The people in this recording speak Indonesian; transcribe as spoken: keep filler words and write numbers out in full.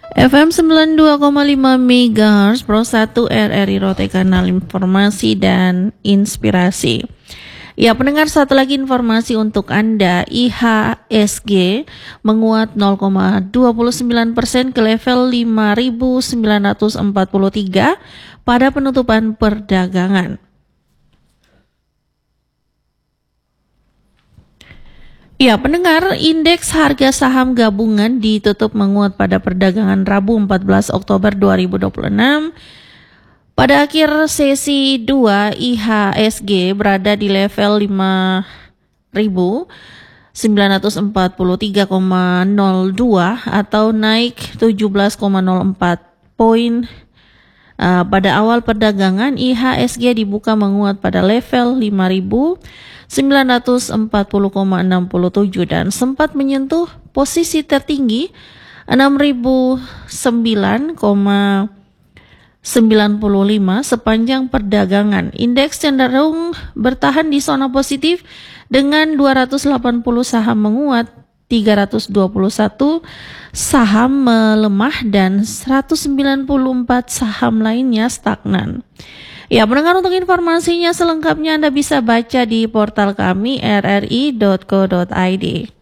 F M sembilan puluh dua koma lima megahertz Pro satu R R I Rote, kanal informasi dan inspirasi. Ya, pendengar, satu lagi informasi untuk Anda. I H S G menguat nol koma dua sembilan persen ke level lima ribu sembilan ratus empat puluh tiga pada penutupan perdagangan. Ya, pendengar, indeks harga saham gabungan ditutup menguat pada perdagangan Rabu empat belas Oktober dua ribu dua puluh enam. Pada akhir sesi dua, I H S G berada di level lima ribu sembilan ratus empat puluh tiga koma nol dua atau naik tujuh belas koma nol empat poin. Uh, pada awal perdagangan, I H S G dibuka menguat pada level lima ribu sembilan ratus empat puluh koma enam tujuh dan sempat menyentuh posisi tertinggi enam ribu sembilan koma sembilan lima sepanjang perdagangan. Indeks cenderung bertahan di zona positif dengan dua ratus delapan puluh saham menguat, tiga ratus dua puluh satu saham melemah dan seratus sembilan puluh empat saham lainnya stagnan. Ya, pendengar, untuk informasinya selengkapnya Anda bisa baca di portal kami r r i dot co dot i d.